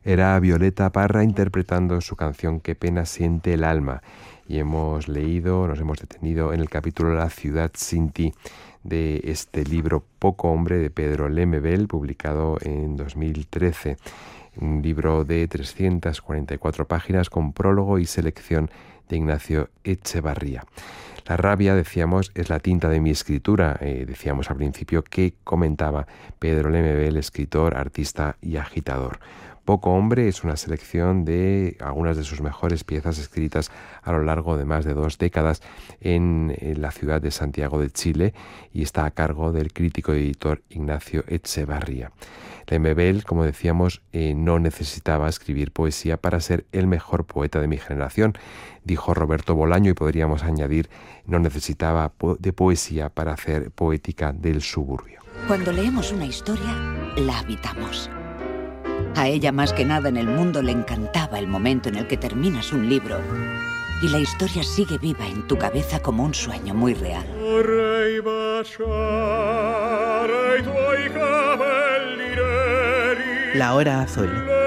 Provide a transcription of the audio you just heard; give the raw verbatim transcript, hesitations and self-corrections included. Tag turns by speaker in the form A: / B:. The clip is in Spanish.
A: era Violeta Parra interpretando su canción Qué pena siente el alma. Y hemos leído, nos hemos detenido en el capítulo La ciudad sin ti, de este libro Poco hombre de Pedro Lemebel, publicado en dos mil trece. Un libro de trescientas cuarenta y cuatro páginas con prólogo y selección de Ignacio Echevarría. La rabia, decíamos, es la tinta de mi escritura. Eh, decíamos al principio que comentaba Pedro Lemebel, escritor, artista y agitador. Poco hombre es una selección de algunas de sus mejores piezas escritas a lo largo de más de dos décadas en, en la ciudad de Santiago de Chile y está a cargo del crítico y editor Ignacio Echevarría. Lemebel, como decíamos, eh, no necesitaba escribir poesía para ser el mejor poeta de mi generación, dijo Roberto Bolaño, y podríamos añadir, no necesitaba po- de poesía para hacer poética del suburbio.
B: Cuando leemos una historia, la habitamos. A ella más que nada en el mundo le encantaba el momento en el que terminas un libro y la historia sigue viva en tu cabeza como un sueño muy real.
C: La hora azul.